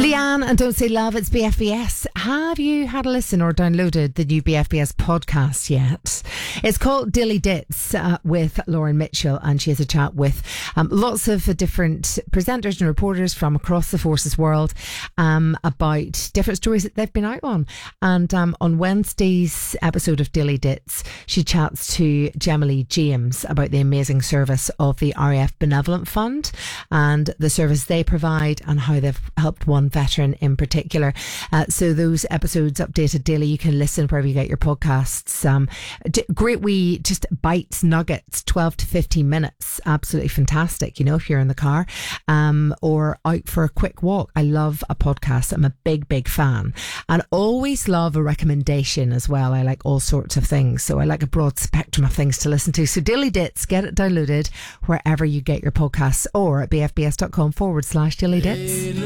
Leanne and Don't Say Love, it's BFBS. Have you had a listen or downloaded the new BFBS podcast yet? It's called Dilly Dits with Lauren Mitchell, and she has a chat with lots of different presenters and reporters from across the forces world about different stories that they've been out on. And on Wednesday's episode of Dilly Dits, she chats to Gemma Lee James about the amazing service of the RAF Benevolent Fund and the service they provide and how they've helped one veteran in particular. So those episodes updated daily. You can listen wherever you get your podcasts. Great wee just bites, nuggets, 12 to 15 minutes. Absolutely fantastic, you know, if you're in the car or out for a quick walk. I love a podcast. I'm a big fan, and always love a recommendation as well. I like all sorts of things, so I like a broad spectrum of things to listen to. So Dilly Dits, get it downloaded wherever you get your podcasts or at bfbs.com/Dilly Dits.